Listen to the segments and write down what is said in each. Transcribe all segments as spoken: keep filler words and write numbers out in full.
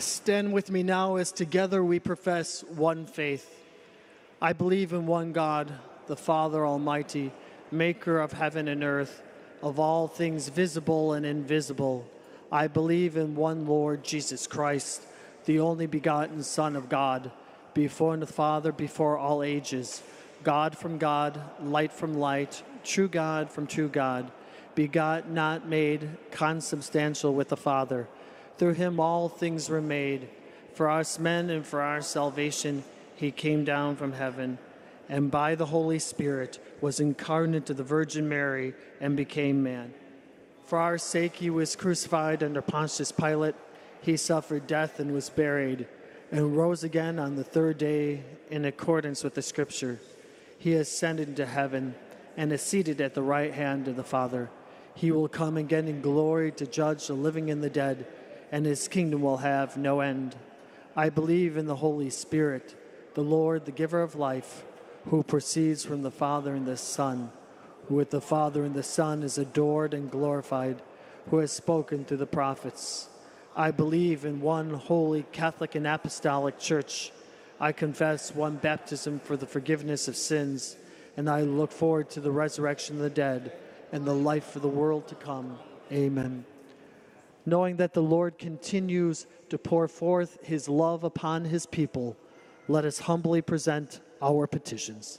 Stand with me now as together we profess one faith. I believe in one God, the Father Almighty, maker of heaven and earth, of all things visible and invisible. I believe in one Lord Jesus Christ, the only begotten Son of God, before the Father, before all ages, God from God, light from light, true God from true God, begot, not made, consubstantial with the Father. Through him all things were made. For us men and for our salvation, he came down from heaven, and by the Holy Spirit was incarnate of the Virgin Mary and became man. For our sake he was crucified under Pontius Pilate. He suffered death and was buried, and rose again on the third day in accordance with the Scripture. He ascended into heaven and is seated at the right hand of the Father. He will come again in glory to judge the living and the dead, and his kingdom will have no end. I believe in the Holy Spirit, the Lord, the giver of life, who proceeds from the Father and the Son, who with the Father and the Son is adored and glorified, who has spoken through the prophets. I believe in one holy Catholic and Apostolic Church. I confess one baptism for the forgiveness of sins, and I look forward to the resurrection of the dead and the life of the world to come. Amen. Knowing that the Lord continues to pour forth his love upon his people, let us humbly present our petitions.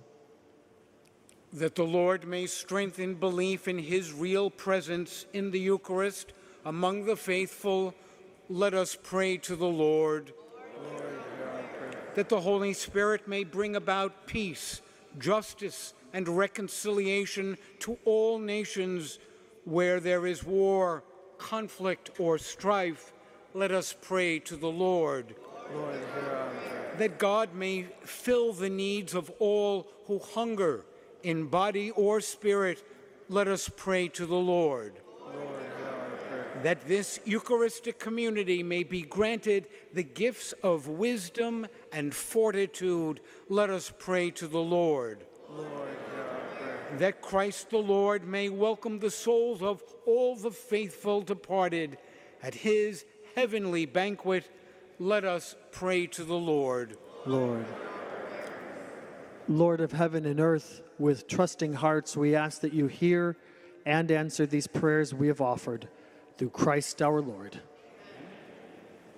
That the Lord may strengthen belief in his real presence in the Eucharist among the faithful, let us pray to the Lord. Lord, hear our prayer. That the Holy Spirit may bring about peace, justice, and reconciliation to all nations where there is war, conflict, or strife, let us pray to the Lord. Lord, hear our prayer. That God may fill the needs of all who hunger in body or spirit, let us pray to the Lord. Lord, hear our prayer. That this Eucharistic community may be granted the gifts of wisdom and fortitude, let us pray to the Lord. Lord, hear our prayer. That Christ the Lord may welcome the souls of all the faithful departed at his heavenly banquet, let us pray to the Lord. Lord. Lord of heaven and earth, with trusting hearts we ask that you hear and answer these prayers we have offered. Through Christ our Lord.